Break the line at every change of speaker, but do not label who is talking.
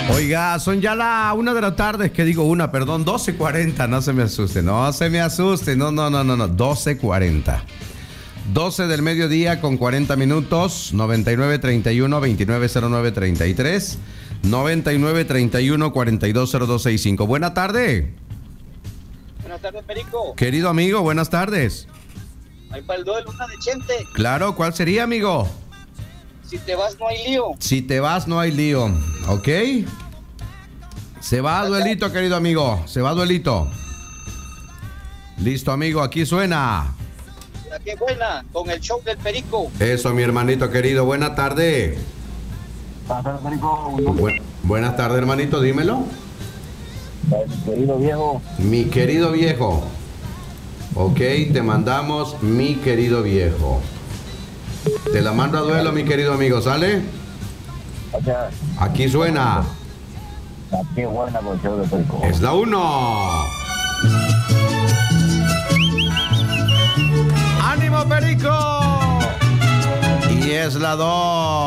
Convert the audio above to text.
Oiga, son ya la 1 de la tarde, es que digo una, perdón, 12:40, no se me asuste, no, 12:40. 12 del mediodía con 40 minutos, 9931-290933, 9931-420265. Buena tarde.
Buenas tardes, Perico.
Querido amigo, buenas tardes.
Ahí para el duelo, una de Chente.
Claro, ¿cuál sería, amigo?
Si te vas, no hay lío.
Si te vas, no hay lío, ¿ok? Se va a duelito, querido amigo, se va a duelito. Listo, amigo, aquí suena.
Qué buena, con el show del Perico.
Eso, mi hermanito querido, buena tarde.
Buenas tardes, Perico.
Buenas tardes, hermanito, dímelo.
Mi querido viejo.
Mi querido viejo. Ok, te mandamos mi querido viejo. Te la mando a duelo, mi querido amigo, ¿sale?
Gracias.
Aquí suena.
Qué buena con el show de Perico.
Es la 1. ¡Ánimo, Perico! Y es la 2.